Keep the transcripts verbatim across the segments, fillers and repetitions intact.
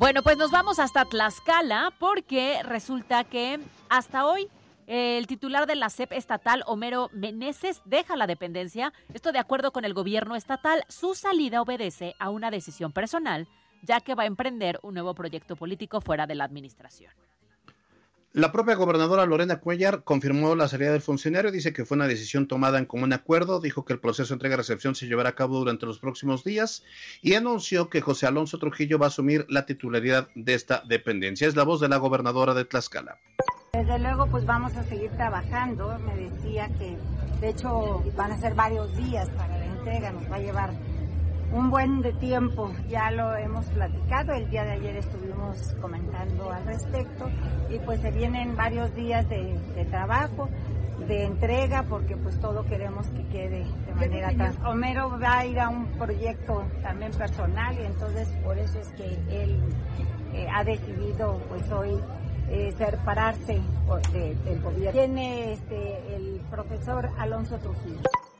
Bueno, pues nos vamos hasta Tlaxcala porque resulta que hasta hoy el titular de la S E P estatal, Homero Meneses, deja la dependencia. Esto de acuerdo con el gobierno estatal. Su salida obedece a una decisión personal, ya que va a emprender un nuevo proyecto político fuera de la administración. La propia gobernadora Lorena Cuellar confirmó la salida del funcionario, dice que fue una decisión tomada en común acuerdo, dijo que el proceso de entrega-recepción se llevará a cabo durante los próximos días y anunció que José Alonso Trujillo va a asumir la titularidad de esta dependencia. Es la voz de la gobernadora de Tlaxcala. Desde luego, pues vamos a seguir trabajando. Me decía que, de hecho, van a ser varios días para la entrega, nos va a llevar un buen de tiempo, ya lo hemos platicado, el día de ayer estuvimos comentando al respecto y pues se vienen varios días de, de trabajo, de entrega, porque pues todo queremos que quede de manera trans. Homero va a ir a un proyecto también personal y entonces por eso es que él eh, ha decidido pues hoy eh, separarse de, del gobierno. Tiene este, el profesor Alonso Trujillo.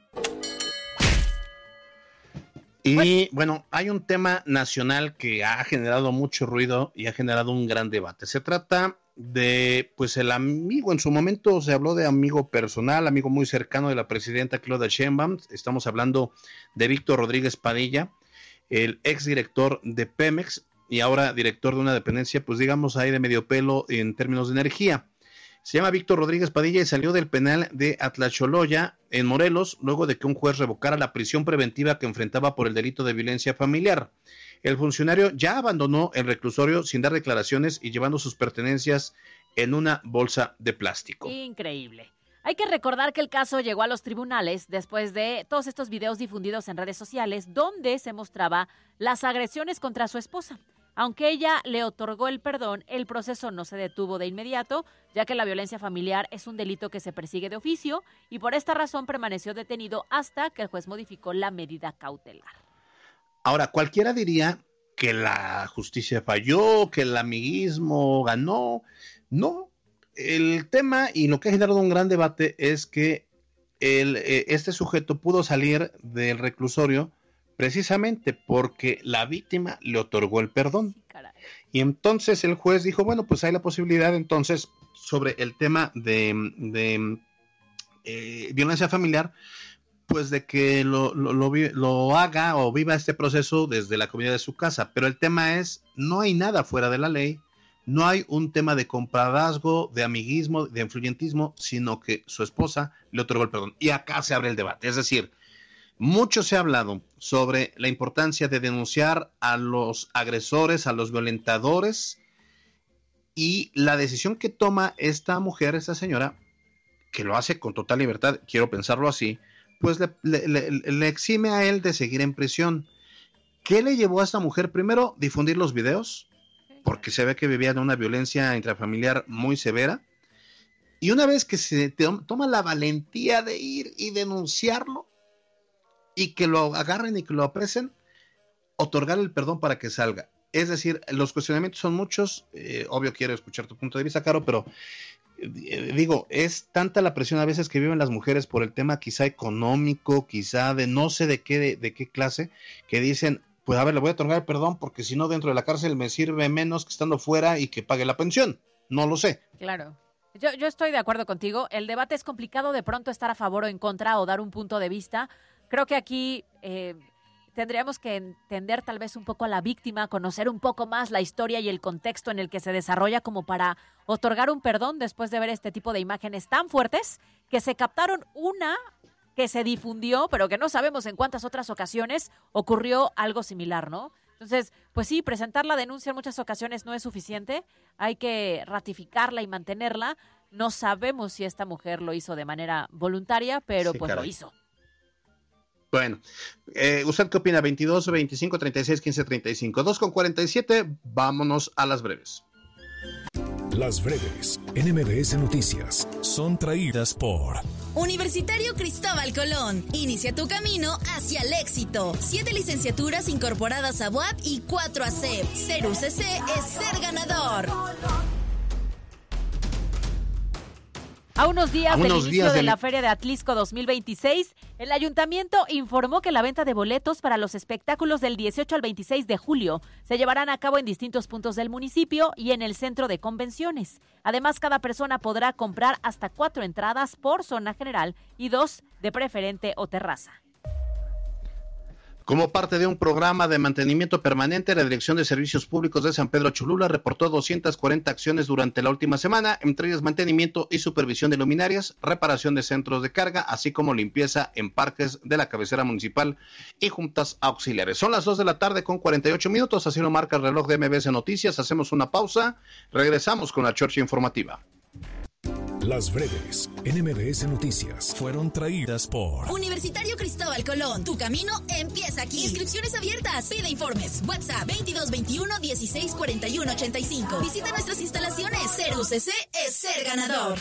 Y bueno, hay un tema nacional que ha generado mucho ruido y ha generado un gran debate. Se trata de, pues el amigo, en su momento se habló de amigo personal, amigo muy cercano de la presidenta Claudia Sheinbaum. Estamos hablando de Víctor Rodríguez Padilla, el exdirector de Pemex y ahora director de una dependencia, pues digamos ahí de medio pelo en términos de energía. Se llama Víctor Rodríguez Padilla y salió del penal de Atlacholoya en Morelos luego de que un juez revocara la prisión preventiva que enfrentaba por el delito de violencia familiar. El funcionario ya abandonó el reclusorio sin dar declaraciones y llevando sus pertenencias en una bolsa de plástico. Increíble. Hay que recordar que el caso llegó a los tribunales después de todos estos videos difundidos en redes sociales donde se mostraba las agresiones contra su esposa. Aunque ella le otorgó el perdón, el proceso no se detuvo de inmediato, ya que la violencia familiar es un delito que se persigue de oficio y por esta razón permaneció detenido hasta que el juez modificó la medida cautelar. Ahora, cualquiera diría que la justicia falló, que el amiguismo ganó. No, el tema y lo que ha generado un gran debate es que el, eh, este sujeto pudo salir del reclusorio precisamente porque la víctima le otorgó el perdón. Caray. Y entonces el juez dijo, bueno, pues hay la posibilidad entonces sobre el tema de, de eh, violencia familiar, pues de que lo, lo, lo, lo haga o viva este proceso desde la comodidad de su casa. Pero el tema es, no hay nada fuera de la ley, no hay un tema de compadrazgo, de amiguismo, de influyentismo, sino que su esposa le otorgó el perdón. Y acá se abre el debate, es decir, mucho se ha hablado sobre la importancia de denunciar a los agresores, a los violentadores y la decisión que toma esta mujer, esta señora, que lo hace con total libertad, quiero pensarlo así, pues le, le, le, le exime a él de seguir en prisión. ¿Qué le llevó a esta mujer? Primero, difundir los videos, porque se ve que vivía en una violencia intrafamiliar muy severa. Y una vez que se toma la valentía de ir y denunciarlo, y que lo agarren y que lo apresen, otorgar el perdón para que salga. Es decir, los cuestionamientos son muchos, eh, obvio quiero escuchar tu punto de vista, Caro, pero eh, digo, es tanta la presión a veces que viven las mujeres por el tema quizá económico, quizá de no sé de qué, de, de qué clase, que dicen, pues a ver, le voy a otorgar el perdón porque si no dentro de la cárcel me sirve menos que estando fuera y que pague la pensión, no lo sé. Claro. Yo, yo estoy de acuerdo contigo, el debate es complicado de pronto estar a favor o en contra o dar un punto de vista. Creo que aquí eh, tendríamos que entender tal vez un poco a la víctima, conocer un poco más la historia y el contexto en el que se desarrolla como para otorgar un perdón después de ver este tipo de imágenes tan fuertes que se captaron, una que se difundió, pero que no sabemos en cuántas otras ocasiones ocurrió algo similar, ¿no? Entonces, pues sí, presentar la denuncia en muchas ocasiones no es suficiente, hay que ratificarla y mantenerla. No sabemos si esta mujer lo hizo de manera voluntaria, pero sí, pues caray. Lo hizo. Bueno, eh, ¿usted qué opina? veintidós, veinticinco, treinta y seis, quince, treinta y cinco. dos con cuarenta y siete, vámonos a las breves. Las breves en M B S Noticias son traídas por Universitario Cristóbal Colón. Inicia tu camino hacia el éxito. Siete licenciaturas incorporadas a U A P y cuatro a C E P. Ser U C C es ser ganador. A unos días a del unos inicio días de del... la Feria de Atlisco dos mil veintiséis, el ayuntamiento informó que la venta de boletos para los espectáculos del dieciocho al veintiséis de julio se llevarán a cabo en distintos puntos del municipio y en el centro de convenciones. Además, cada persona podrá comprar hasta cuatro entradas por zona general y dos de preferente o terraza. Como parte de un programa de mantenimiento permanente, la Dirección de Servicios Públicos de San Pedro Cholula reportó doscientas cuarenta acciones durante la última semana, entre ellas mantenimiento y supervisión de luminarias, reparación de centros de carga, así como limpieza en parques de la cabecera municipal y juntas auxiliares. Son las dos de la tarde con cuarenta y ocho minutos, así lo marca el reloj de M B S Noticias. Hacemos una pausa, regresamos con la Chorcha Informativa. Las breves en M B S Noticias fueron traídas por Universitario Cristóbal Colón. Tu camino empieza aquí. Inscripciones abiertas. Pide informes. WhatsApp veintidós veintiuno dieciséis cuarenta y uno ochenta y cinco. Visita nuestras instalaciones. Ser U C C es ser ganador.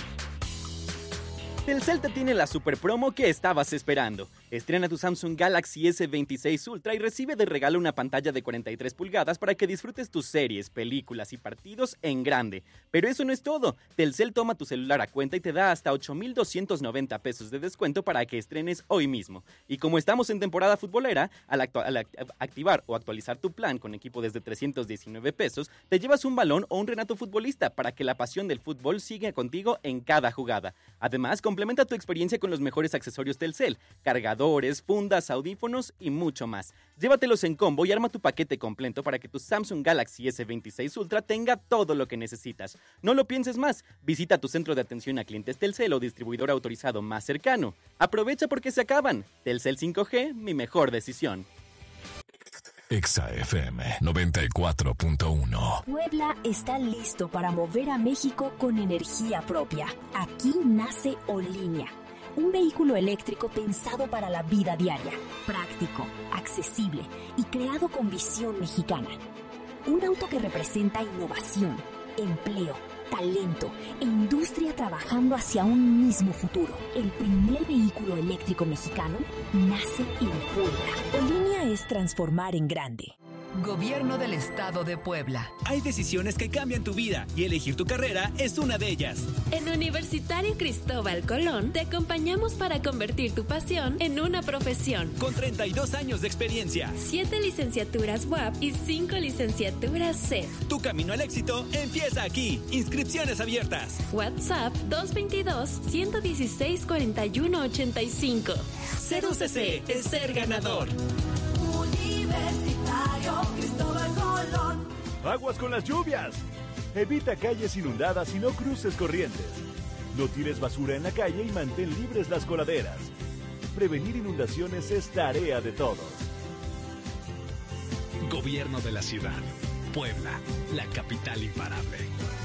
Telcel te tiene la super promo que estabas esperando. Estrena tu Samsung Galaxy ese veintiséis Ultra y recibe de regalo una pantalla de cuarenta y tres pulgadas para que disfrutes tus series, películas y partidos en grande. Pero eso no es todo. Telcel toma tu celular a cuenta y te da hasta ocho mil doscientos noventa pesos de descuento para que estrenes hoy mismo. Y como estamos en temporada futbolera, al, actu- al act- activar o actualizar tu plan con equipo desde trescientos diecinueve pesos, te llevas un balón o un Renato futbolista para que la pasión del fútbol siga contigo en cada jugada. Además, complementa tu experiencia con los mejores accesorios Telcel, cargadores, fundas, audífonos y mucho más. Llévatelos en combo y arma tu paquete completo para que tu Samsung Galaxy ese veintiséis Ultra tenga todo lo que necesitas. No lo pienses más, visita tu centro de atención a clientes Telcel o distribuidor autorizado más cercano. Aprovecha porque se acaban. Telcel cinco G, mi mejor decisión. Exa F M noventa y cuatro punto uno. Puebla está listo para mover a México con energía propia. Aquí nace Olinia, un vehículo eléctrico pensado para la vida diaria, práctico, accesible y creado con visión mexicana. Un auto que representa innovación, empleo, talento e industria trabajando hacia un mismo futuro. El primer vehículo eléctrico mexicano nace en Puebla. Olinia es transformar en grande. Gobierno del Estado de Puebla. Hay decisiones que cambian tu vida y elegir tu carrera es una de ellas. En Universitario Cristóbal Colón te acompañamos para convertir tu pasión en una profesión. Con treinta y dos años de experiencia. Siete licenciaturas U A P y cinco licenciaturas C E F. Tu camino al éxito empieza aquí. Inscripciones abiertas. WhatsApp dos veintidós, ciento dieciséis, cuarenta y uno ochenta y cinco. Ser U C C es ser ganador. Universitario Cristóbal Colón. Aguas con las lluvias. Evita calles inundadas y no cruces corrientes. No tires basura en la calle y mantén libres las coladeras. Prevenir inundaciones es tarea de todos. Gobierno de la ciudad. Puebla, la capital imparable.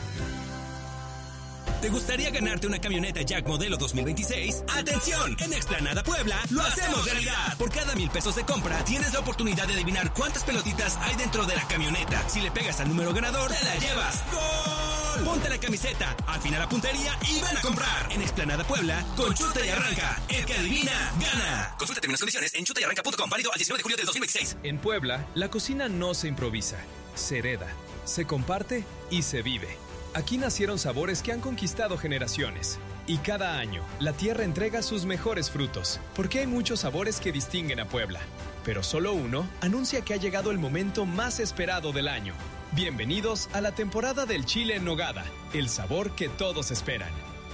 ¿Te gustaría ganarte una camioneta Jack modelo dos mil veintiséis? ¡Atención! En Explanada Puebla lo hacemos realidad. Por cada mil pesos de compra tienes la oportunidad de adivinar cuántas pelotitas hay dentro de la camioneta. Si le pegas al número ganador, te la llevas. ¡Gol! Ponte la camiseta, afina la puntería y ven a comprar. En Explanada Puebla, con Chuta y Arranca. El que adivina, gana. Consulta términos y condiciones en chuta y arranca punto com. Válido al diecinueve de julio del dos mil veintiséis. En Puebla, la cocina no se improvisa, se hereda, se comparte y se vive. Aquí nacieron sabores que han conquistado generaciones. Y cada año, la tierra entrega sus mejores frutos, porque hay muchos sabores que distinguen a Puebla. Pero solo uno anuncia que ha llegado el momento más esperado del año. Bienvenidos a la temporada del chile en nogada, el sabor que todos esperan.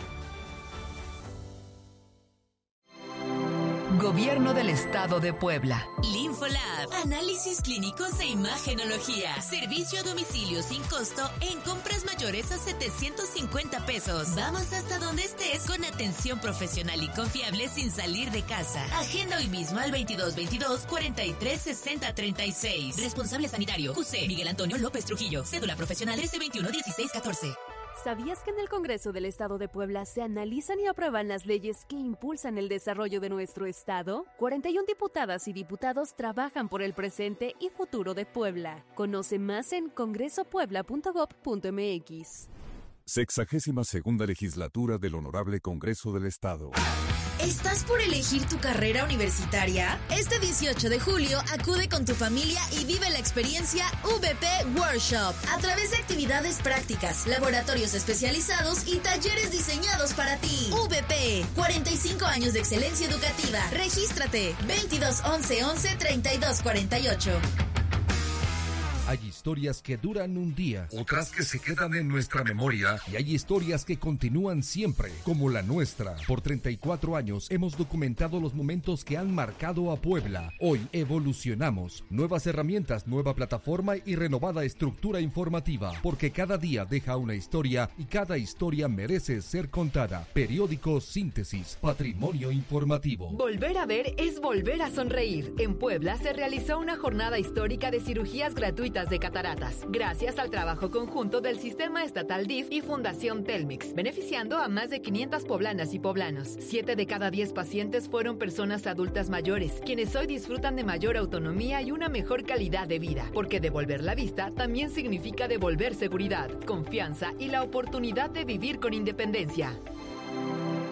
Gobierno del Estado de Puebla. Linfolab, análisis clínicos e imagenología. Servicio a domicilio sin costo en compras mayores a setecientos cincuenta pesos. Vamos hasta donde estés con atención profesional y confiable sin salir de casa. Agenda hoy mismo al veintidós veintidós, cuarenta y tres sesenta treinta y seis. Responsable sanitario, Q C Miguel Antonio López Trujillo. Cédula profesional trece veintiuno dieciséis catorce. ¿Sabías que en el Congreso del Estado de Puebla se analizan y aprueban las leyes que impulsan el desarrollo de nuestro estado? cuarenta y una diputadas y diputados trabajan por el presente y futuro de Puebla. Conoce más en congreso puebla punto gob punto m x. Sexagésima segunda legislatura del Honorable Congreso del Estado. ¿Estás por elegir tu carrera universitaria? Este dieciocho de julio acude con tu familia y vive la experiencia V P Workshop a través de actividades prácticas, laboratorios especializados y talleres diseñados para ti. V P, cuarenta y cinco años de excelencia educativa. Regístrate veintidós once once treinta y dos cuarenta y ocho. Hay historias que duran un día, otras que se quedan en nuestra memoria y hay historias que continúan siempre, como la nuestra. Por treinta y cuatro años hemos documentado los momentos que han marcado a Puebla. Hoy evolucionamos. Nuevas herramientas, nueva plataforma y renovada estructura informativa, porque cada día deja una historia y cada historia merece ser contada. Periódico Síntesis, patrimonio informativo. Volver a ver es volver a sonreír. En Puebla se realizó una jornada histórica de cirugías gratuitas de cataratas, gracias al trabajo conjunto del Sistema Estatal D I F y Fundación Telmex, beneficiando a más de quinientas poblanas y poblanos. Siete de cada diez pacientes fueron personas adultas mayores, quienes hoy disfrutan de mayor autonomía y una mejor calidad de vida, porque devolver la vista también significa devolver seguridad, confianza y la oportunidad de vivir con independencia.